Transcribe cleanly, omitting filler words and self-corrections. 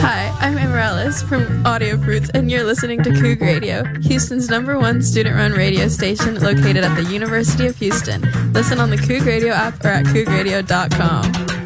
Hi, I'm Amaryllis from Audio Fruits, and you're listening to Coug Radio, Houston's #1 student-run radio station located at the University of Houston. Listen on the Coug Radio app or at cougradio.com.